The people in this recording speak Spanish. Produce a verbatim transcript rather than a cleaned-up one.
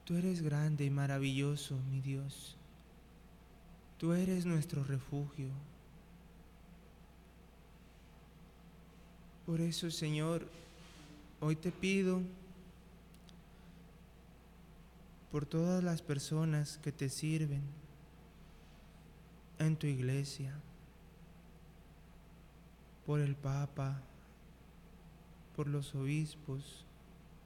Tú eres grande y maravilloso, mi Dios. Tú eres nuestro refugio. Por eso, Señor, hoy te pido por todas las personas que te sirven en tu iglesia, por el Papa, por los obispos,